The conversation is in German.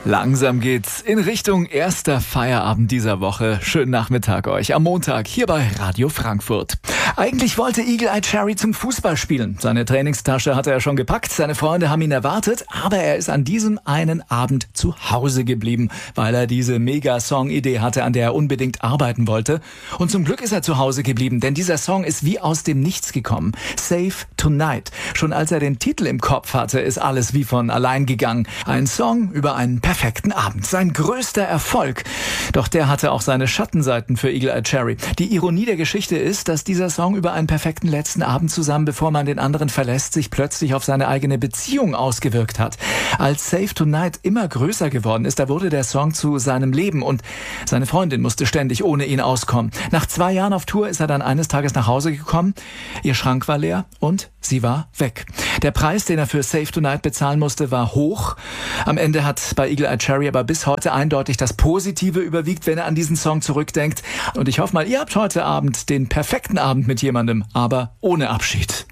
Langsam geht's in Richtung erster Feierabend dieser Woche. Schönen Nachmittag euch am Montag hier bei Radio Frankfurt. Eigentlich wollte Eagle-Eye Cherry zum Fußball spielen. Seine Trainingstasche hatte er schon gepackt, seine Freunde haben ihn erwartet, aber er ist an diesem einen Abend zu Hause geblieben, weil er diese Mega-Song-Idee hatte, an der er unbedingt arbeiten wollte. Und zum Glück ist er zu Hause geblieben, denn dieser Song ist wie aus dem Nichts gekommen. Save Tonight. Schon als er den Titel im Kopf hatte, ist alles wie von allein gegangen. Ein Song über einen perfekten Abend. Sein größter Erfolg. Doch der hatte auch seine Schattenseiten für Eagle-Eye Cherry. Die Ironie der Geschichte ist, dass dieser Song über einen perfekten letzten Abend zusammen, bevor man den anderen verlässt, sich plötzlich auf seine eigene Beziehung ausgewirkt hat. Als Save Tonight immer größer geworden ist, da wurde der Song zu seinem Leben und seine Freundin musste ständig ohne ihn auskommen. Nach 2 Jahren auf Tour ist er dann eines Tages nach Hause gekommen. Ihr Schrank war leer und sie war weg. Der Preis, den er für Save Tonight bezahlen musste, war hoch. Am Ende hat bei Eagle-Eye Cherry aber bis heute eindeutig das Positive überwiegt, wenn er an diesen Song zurückdenkt. Und ich hoffe mal, ihr habt heute Abend den perfekten Abend mit jemandem, aber ohne Abschied.